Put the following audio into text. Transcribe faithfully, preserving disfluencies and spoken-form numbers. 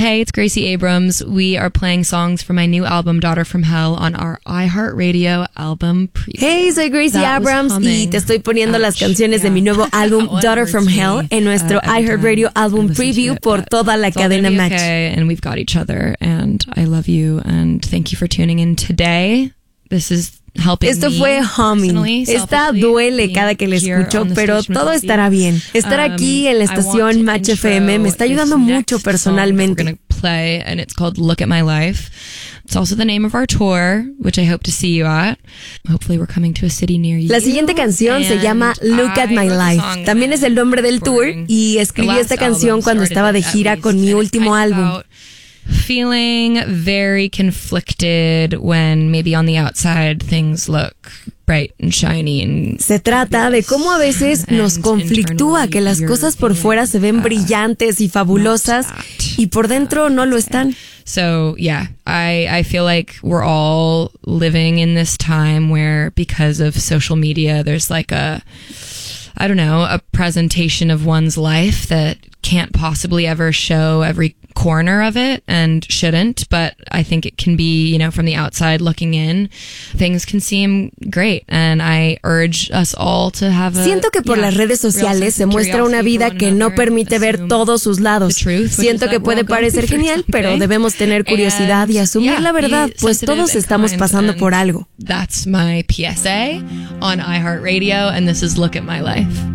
Hey, it's Gracie Abrams. We are playing songs from my new album, Daughter from Hell, on our iHeartRadio album preview. Hey, soy Gracie That Abrams y te estoy poniendo Ouch. las canciones Yeah. de mi nuevo álbum, Daughter from Hell, en nuestro Uh, every iHeartRadio time I album listen to preview it, por but toda la it's all cadena gonna be Match. okay, and we've got each other, and I love you, and thank you for tuning in today. This is helping Esto me fue Humming. personally, Esta selfishly, duele being cada que le here escucho, on the pero station with todo Lucy. estará bien. Estar Um, aquí en la I want estación to Match intro F M me está this ayudando next mucho song that personalmente. we're gonna play, and it's called Look at My Life. It's also the name of our tour, which I hope to see you at. Hopefully we're coming to a city near you. La siguiente canción se And llama Look at I My wrote the Life. song También es el nombre del tour touring. y The escribí last esta canción album cuando started estaba de it, at gira least, con mi and it's último kind of álbum. about feeling very conflicted when maybe on the outside things look bright and shiny and Se trata de cómo a veces nos And conflictúa que las internally cosas por you're fuera se ven feeling, uh, brillantes y fabulosas not that. y por dentro no lo están. So yeah, I, I feel like we're all living in this time where because of social media, there's like a, I don't know, a presentation of one's life that can't possibly ever show every corner of it and shouldn't, but I think it can be, you know, from the outside looking in, things can seem great, and I urge us all to have a, Siento que por yeah, las redes real sociales sense se of muestra una curiosity vida for que one no another permite and ver assume todos sus lados. the truth, which is Siento that que we're puede all going parecer through genial, pero something. debemos tener curiosidad y And, asumir yeah, la verdad, be pues sensitive todos and estamos kind, pasando and por algo. That's my P S A on iHeartRadio, and this is Look at My Life.